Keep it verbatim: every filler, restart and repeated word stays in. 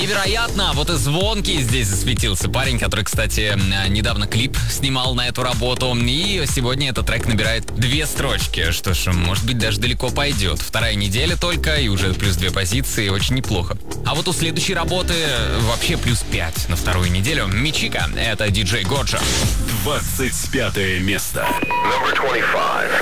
Невероятно, вот и Звонкий здесь засветился. Парень, который, кстати, недавно клип снимал на эту работу. И сегодня этот трек набирает две строчки. Что ж, может быть, даже далеко пойдет. Вторая неделя только, и уже плюс две позиции. Очень неплохо. А вот у следующей работы вообще плюс пять на вторую неделю. Мичика, это диджей Годжа. двадцать пятое место. Number twenty-five.